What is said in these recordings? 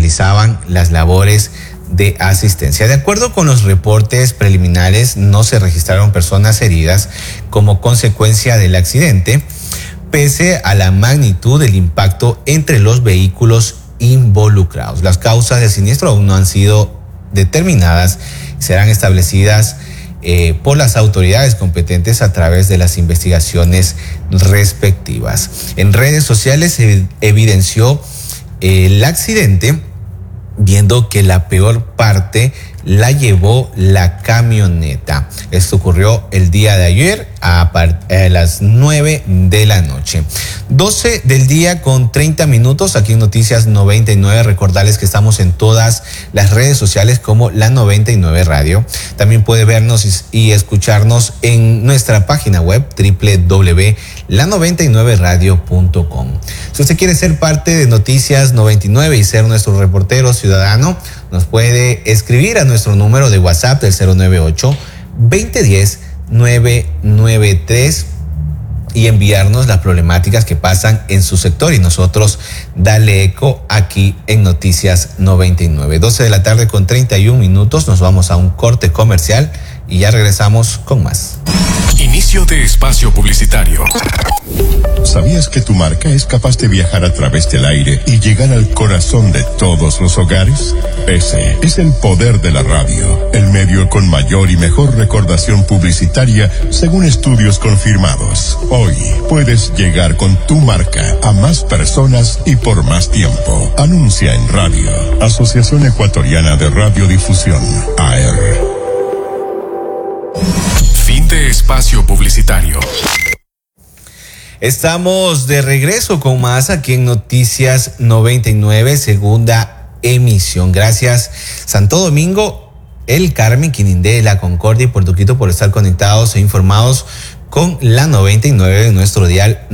realizaban las labores de asistencia. De acuerdo con los reportes preliminares, no se registraron personas heridas como consecuencia del accidente, pese a la magnitud del impacto entre los vehículos involucrados. Las causas del siniestro aún no han sido determinadas y serán establecidas por las autoridades competentes a través de las investigaciones respectivas. En redes sociales se evidenció el accidente, viendo que la peor parte la llevó la camioneta. Esto ocurrió el día de ayer a las 9 de la noche. 12 del día con 30 minutos aquí en Noticias 99. Recordarles que estamos en todas las redes sociales como La 99 Radio. También puede vernos y escucharnos en nuestra página web www.la99radio.com. Si usted quiere ser parte de Noticias 99 y ser nuestro reportero ciudadano, nos puede escribir a nuestro número de WhatsApp del 098-2010-993 y enviarnos las problemáticas que pasan en su sector y nosotros darle eco aquí en Noticias 99. 12 de la tarde con 31 minutos, nos vamos a un corte comercial y ya regresamos con más. Inicio de espacio publicitario. ¿Sabías que tu marca es capaz de viajar a través del aire y llegar al corazón de todos los hogares? Ese es el poder de la radio, el medio con mayor y mejor recordación publicitaria según estudios confirmados. Hoy puedes llegar con tu marca a más personas y por más tiempo. Anuncia en radio. Asociación Ecuatoriana de Radiodifusión, AER. Fin de espacio publicitario. Estamos de regreso con más aquí en Noticias 99, segunda emisión. Gracias Santo Domingo, El Carmen, Quinindé, La Concordia y Puerto Quito por estar conectados e informados con la 99 en nuestro dial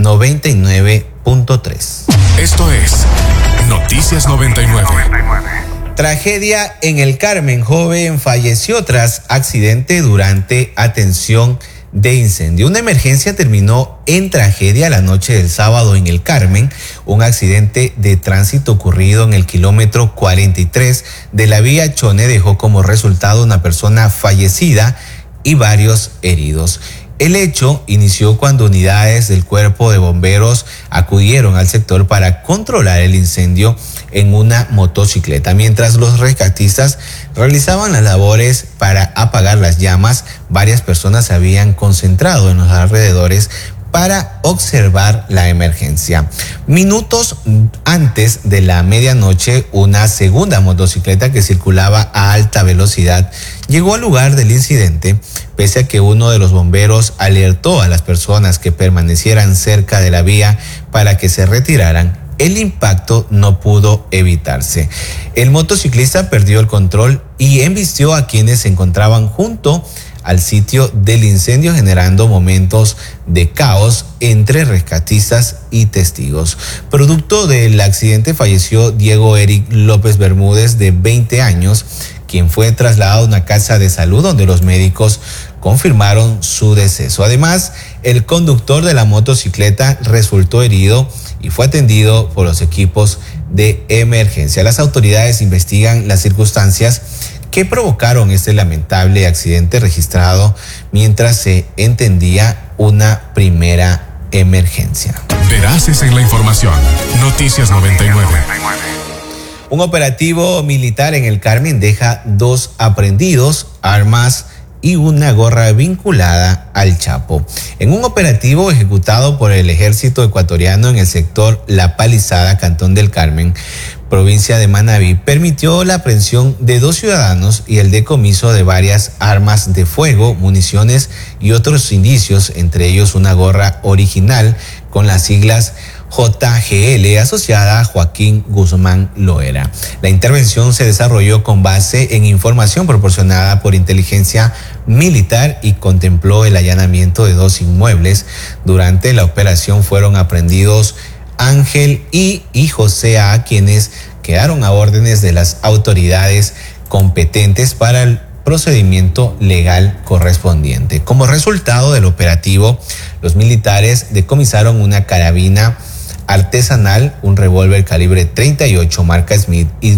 99.3. Esto es Noticias 99. Tragedia en El Carmen. Joven falleció tras accidente durante atención de incendio. Una emergencia terminó en tragedia la noche del sábado en El Carmen. Un accidente de tránsito ocurrido en el kilómetro 43 de la vía Chone dejó como resultado una persona fallecida y varios heridos. El hecho inició cuando unidades del Cuerpo de Bomberos acudieron al sector para controlar el incendio en una motocicleta. Mientras los rescatistas realizaban las labores para apagar las llamas, varias personas se habían concentrado en los alrededores para observar la emergencia. Minutos antes de la medianoche, una segunda motocicleta que circulaba a alta velocidad llegó al lugar del incidente, pese a que uno de los bomberos alertó a las personas que permanecieran cerca de la vía para que se retiraran. El impacto no pudo evitarse. El motociclista perdió el control y embistió a quienes se encontraban junto al sitio del incendio, generando momentos de caos entre rescatistas y testigos. Producto del accidente falleció Diego Eric López Bermúdez, de 20 años, quien fue trasladado a una casa de salud donde los médicos confirmaron su deceso. Además, el conductor de la motocicleta resultó herido y fue atendido por los equipos de emergencia. Las autoridades investigan las circunstancias que provocaron este lamentable accidente registrado mientras se entendía una primera emergencia. Veraces en la información. Noticias 99. Un operativo militar en El Carmen deja 2 aprehendidos, armas y una gorra vinculada al Chapo. En un operativo ejecutado por el ejército ecuatoriano en el sector La Palizada, Cantón del Carmen, provincia de Manabí, permitió la aprehensión de 2 ciudadanos y el decomiso de varias armas de fuego, municiones y otros indicios, entre ellos una gorra original con las siglas JGL asociada a Joaquín Guzmán Loera. La intervención se desarrolló con base en información proporcionada por inteligencia militar y contempló el allanamiento de 2 inmuebles. Durante la operación fueron aprehendidos Ángel y José A., quienes quedaron a órdenes de las autoridades competentes para el procedimiento legal correspondiente. Como resultado del operativo, los militares decomisaron una carabina artesanal, un revólver calibre 38 marca Smith y